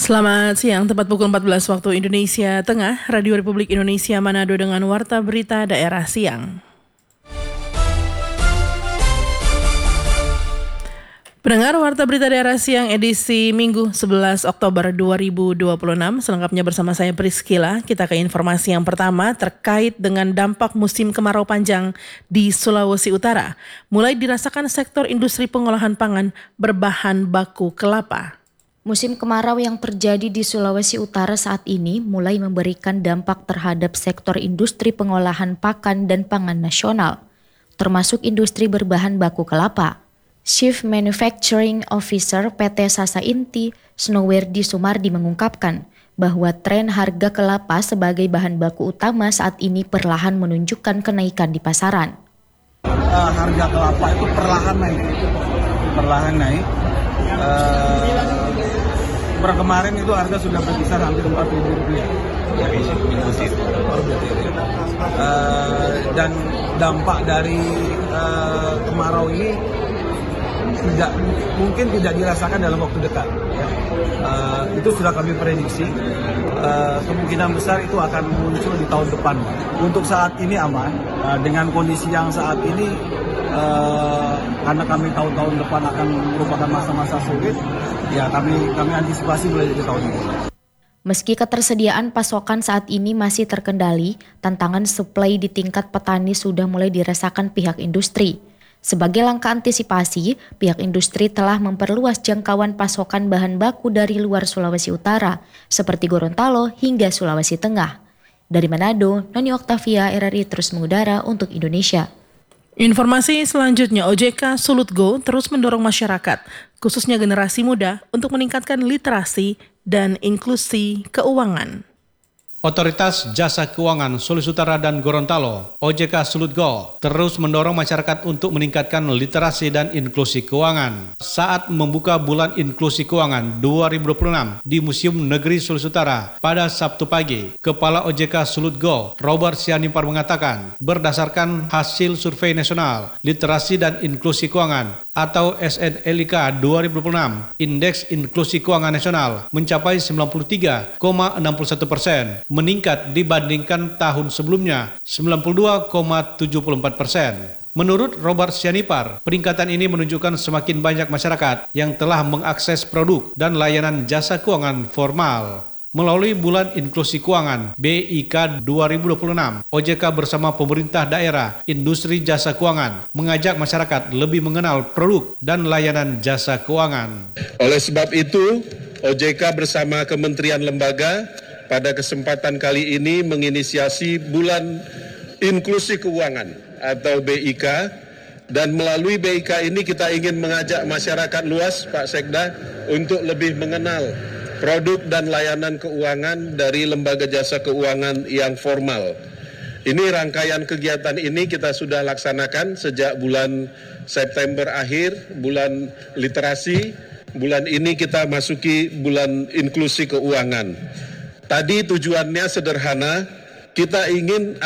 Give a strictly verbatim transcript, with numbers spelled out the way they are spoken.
Selamat siang, tepat pukul empat belas waktu Indonesia Tengah, Radio Republik Indonesia Manado dengan Warta Berita Daerah Siang. Pendengar Warta Berita Daerah Siang edisi Minggu sebelas Oktober dua ribu dua puluh enam, selengkapnya bersama saya Priscila. Kita ke informasi yang pertama terkait dengan dampak musim kemarau panjang di Sulawesi Utara. Mulai dirasakan sektor industri pengolahan pangan berbahan baku kelapa. Musim kemarau yang terjadi di Sulawesi Utara saat ini mulai memberikan dampak terhadap sektor industri pengolahan pakan dan pangan nasional, termasuk industri berbahan baku kelapa. Chief Manufacturing Officer P T Sasa Inti, Snowerdi Sumardi mengungkapkan bahwa tren harga kelapa sebagai bahan baku utama saat ini perlahan menunjukkan kenaikan di pasaran. Uh, harga kelapa itu perlahan naik, perlahan naik. Uh, per kemarin itu harga sudah berkisar hampir empat ribu rupiah dari industri. Uh, dan dampak dari uh, kemarau ini tidak mungkin tidak dirasakan dalam waktu dekat. Ya. Uh, itu sudah kami prediksi. Uh, kemungkinan besar itu akan muncul di tahun depan. Untuk saat ini aman. Uh, dengan kondisi yang saat ini, uh, karena kami tahu tahun depan akan merupakan masa-masa sulit, ya kami kami antisipasi mulai dari tahun ini. Meski ketersediaan pasokan saat ini masih terkendali, tantangan suplai di tingkat petani sudah mulai dirasakan pihak industri. Sebagai langkah antisipasi, pihak industri telah memperluas jangkauan pasokan bahan baku dari luar Sulawesi Utara, seperti Gorontalo hingga Sulawesi Tengah. Dari Manado, Noni Oktavia, R R I terus mengudara untuk Indonesia. Informasi selanjutnya, O J K Sulut Go terus mendorong masyarakat, khususnya generasi muda, untuk meningkatkan literasi dan inklusi keuangan. Otoritas Jasa Keuangan Sulawesi Utara dan Gorontalo, O J K Sulut Go, terus mendorong masyarakat untuk meningkatkan literasi dan inklusi keuangan. Saat membuka Bulan Inklusi Keuangan dua ribu dua puluh enam di Museum Negeri Sulawesi Utara pada Sabtu pagi, Kepala O J K Sulut Go, Robert Sianipar mengatakan, berdasarkan hasil survei nasional literasi dan inklusi keuangan atau S N L I K dua ribu dua puluh enam, Indeks Inklusi Keuangan Nasional mencapai sembilan puluh tiga koma enam puluh satu persen, meningkat dibandingkan tahun sebelumnya sembilan puluh dua koma tujuh puluh empat persen. Menurut Robert Sianipar, peningkatan ini menunjukkan semakin banyak masyarakat yang telah mengakses produk dan layanan jasa keuangan formal. Melalui Bulan Inklusi Keuangan B I K dua ribu dua puluh enam, O J K bersama pemerintah daerah, industri jasa keuangan, mengajak masyarakat lebih mengenal produk dan layanan jasa keuangan. Oleh sebab itu, O J K bersama kementerian lembaga pada kesempatan kali ini menginisiasi Bulan Inklusi Keuangan atau B I K, dan melalui B I K ini kita ingin mengajak masyarakat luas, Pak Sekda, untuk lebih mengenal produk dan layanan keuangan dari lembaga jasa keuangan yang formal. Ini rangkaian kegiatan ini kita sudah laksanakan sejak bulan September akhir, bulan literasi. Bulan ini kita masuki bulan inklusi keuangan. Tadi tujuannya sederhana, kita ingin